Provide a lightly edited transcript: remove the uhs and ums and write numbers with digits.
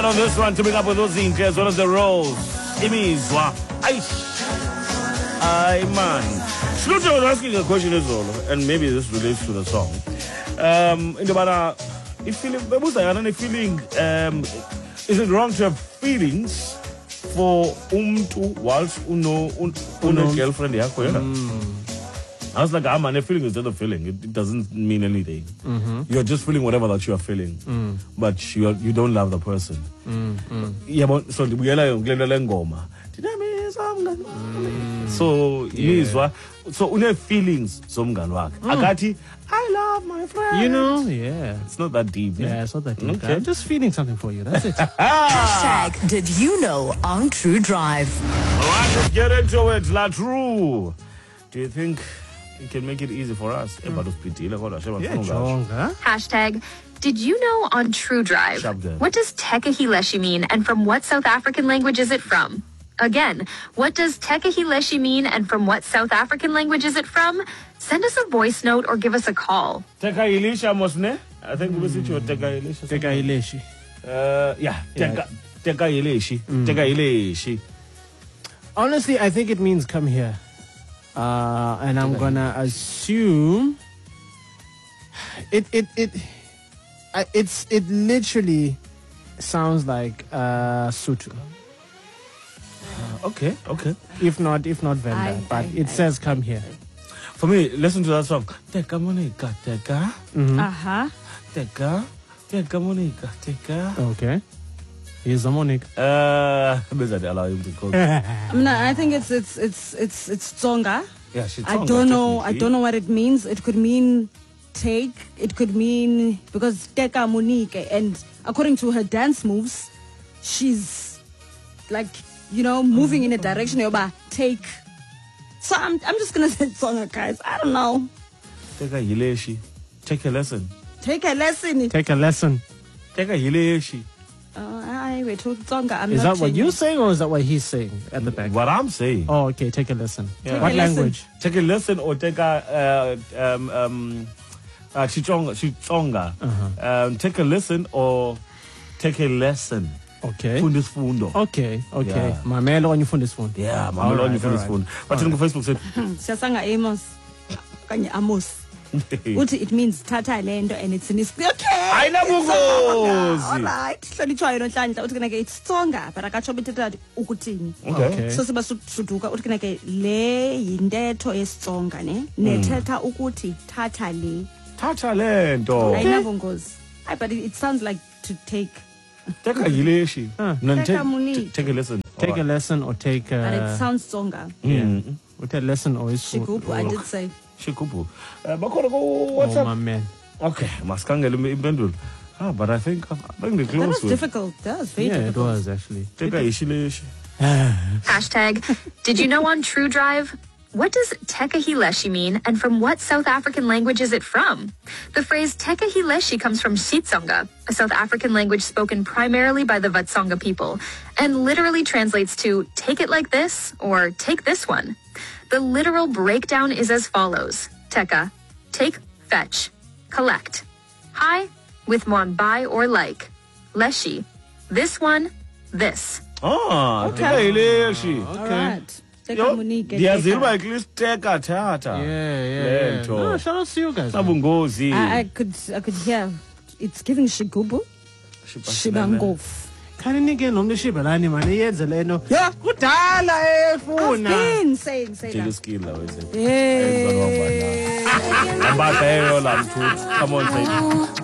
On this one, to pick up with those inches, as well as the rolls. Imizwa. Ay, man. Sluto was asking a question as well, and maybe this relates to the song. In the matter, if feeling, is it wrong to have feelings for umtu whilst uno girlfriend yakho? I was like, man, a feeling is just a feeling. It doesn't mean anything. You're just feeling whatever that you are feeling, but you don't love the person. Yeah, but so we are ngoma. So une feelings somngani wakhe. Akati, I love my friend. You know, yeah. It's not that deep. Yeah, it's not that deep. Okay. I'm just feeling something for you. That's it. Hashtag Did You Know on True Drive. All right, let's get into it. La True. Do you think it can make it easy for us? Hashtag Did you know on True Drive? What does Tekahileshi mean, and from what South African language is it from? Again, what does Tekahileshi mean, and from what South African language is it from? Send us a voice note or give us a call. Tekahileshi mosne? I think we see Tekahileshi. Tekahileshi. Yeah. Tekahileshi. Tekahileshi. Honestly, I think it means come here. And I'm gonna assume it literally sounds like Sutu. Okay. If not Venda, but it says come here. For me, listen to that song. Teka Monica, teka. Teka Monica, teka. Okay. Here's a Monique. Allow him to go. I think it's Tsonga. Yeah, she's I don't know what it means. It could mean take. It could mean because Teka Monique, and according to her dance moves, she's like moving in a direction about take. So I'm just gonna say Tsonga, guys. I don't know. Tekahileshi. Take a lesson. Take a lesson. Take a lesson. Tekahileshi. Is that what you're saying, or is that what he's saying at the back? What I'm saying. Oh, okay. Take a lesson. Yeah. What language? Take a lesson, or take a Chichonga. Take a lesson, or take a lesson. Okay. Fundisfundo. Okay. Yeah. Mamelo on your fundisfundo. Yeah, mamelo on your fundisfundo. But on Facebook said. Siyasanga Amos. Kanye Amos. It means tata lendo, and it's in this. Okay. I know. All right. So the try not land. It's Tsonga, but I got to be that ukutini. Okay. So siba suduka utkina le yindetho yesitsonga ne nethetha ukuthi tata le. Tata lento. I know ngozi. But it sounds like to take. Tekahileshi. Take a lesson. Take a lesson or take. But it sounds Tsonga. Yeah. With a lesson or is Shikupu, I did say. Shikupu. What's up? My man. Okay, maskangele impendulo. But I think the close. That was difficult. That was very difficult. It was actually. Hashtag Did you know on True Drive? What does Tekahileshi mean, and from what South African language is it from? The phrase Tekahileshi comes from Xitsonga, a South African language spoken primarily by the Vatsonga people, and literally translates to take it like this or take this one. The literal breakdown is as follows. Teka, take, fetch, collect. Hi, with mon buy or like. Leshi, this one, this. Okay. All right. Diazilwa at least teka tata. Yeah. No, shout out to you guys. Sabungozi. I could hear it's giving shigubu. Shibangof. Kaninike nomntu shibelani manje yenze leno. Yeah, kudala efuna. I've been saying Take skill now, is it? Yeah. Come on, say